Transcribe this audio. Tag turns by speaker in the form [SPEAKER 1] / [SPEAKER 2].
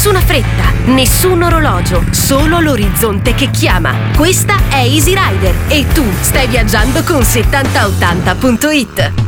[SPEAKER 1] Nessuna fretta, nessun orologio, solo l'orizzonte che chiama. Questa è Easy Rider e tu stai viaggiando con 7080.it.